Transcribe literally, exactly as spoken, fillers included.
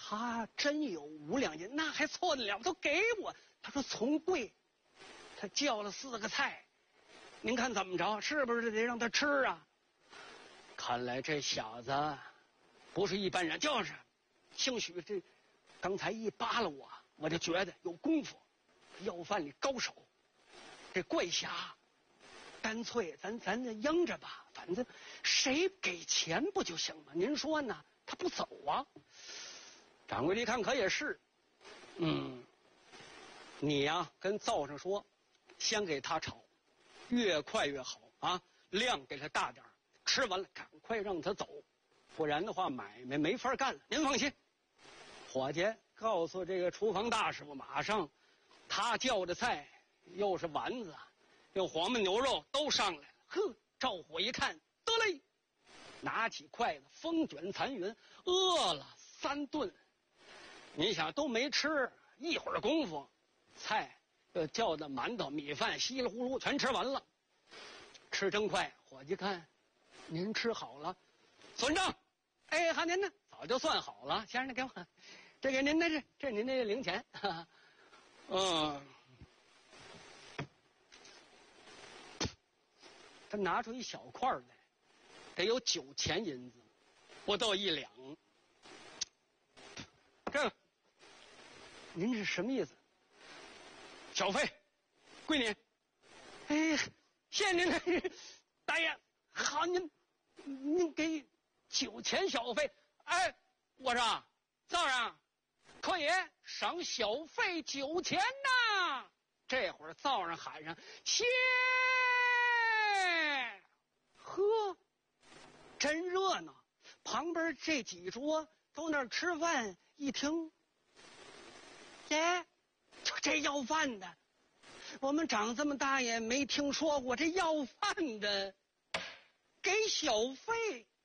他真有五两银，那还错得了？都给我。他说从贵，他叫了四个菜，您看怎么着？是不是得让他吃啊？看来这小子不是一般人，就是，兴许这刚才一扒拉我，我就觉得有功夫，要饭里高手。这怪侠，干脆咱咱就应着吧，反正谁给钱不就行吗？您说呢？他不走啊。掌柜的一看可也是，嗯，你呀、啊、跟灶上说，先给他炒，越快越好啊，量给他大点，吃完了赶快让他走，不然的话买卖没法干了。您放心。伙计告诉这个厨房大师傅，马上他叫的菜又是丸子又黄焖牛肉都上来了。呵，赵火一看得嘞，拿起筷子风卷残云，饿了三顿。你想都没吃一会儿功夫，菜又叫的馒头米饭稀里呼噜全吃完了，吃真快。伙计看您吃好了，算账。哎，好，您呢早就算好了。先生，给我这给您的，这这您的零钱。哈哈，嗯，他拿出一小块来，得有九钱银子，不到一两。这您是什么意思？小费归您。哎，谢谢您的大爷。好，您您给九钱小费。哎，我说灶上可以赏小费九钱呐。这会儿灶上喊上谢，呵，真热闹。旁边这几桌都那儿吃饭，一听，耶，就这要饭的，我们长这么大也没听说过这要饭的给小费。